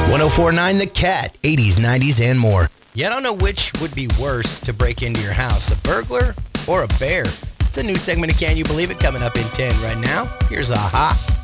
1049 The Cat, 80s, 90s, and more. You don't know which would be worse to break into your house, a burglar or a bear? It's a new segment of Can You Believe It coming up in 10 right now. Here's Aha.